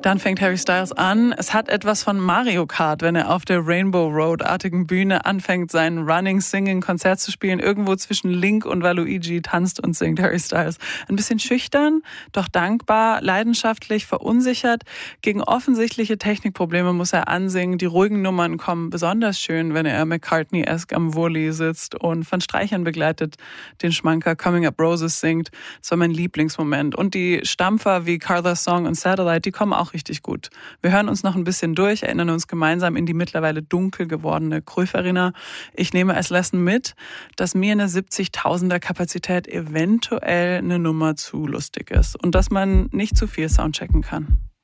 Dann fängt Harry Styles an. Es hat etwas von Mario Kart, wenn er auf der Rainbow Road-artigen Bühne anfängt, sein Running-Singing-Konzert zu spielen. Irgendwo zwischen Link und Waluigi tanzt und singt Harry Styles. Ein bisschen schüchtern, doch dankbar, leidenschaftlich, verunsichert. Gegen offensichtliche Technikprobleme muss er ansingen. Die ruhigen Nummern kommen besonders schön, wenn er McCartney-esque am Wurli sitzt und von Streichern begleitet den Schmanker Coming Up Roses singt. Das war mein Lieblingsmoment. Und die Stampfer wie Carter's Song und Satellite, die kommen auch richtig gut. Wir hören uns noch ein bisschen durch, erinnern uns gemeinsam in die mittlerweile dunkel gewordene Cruyff Arena. Ich nehme als Lesson mit, dass mir eine 70.000er Kapazität eventuell eine Nummer zu lustig ist und dass man nicht zu viel soundchecken kann.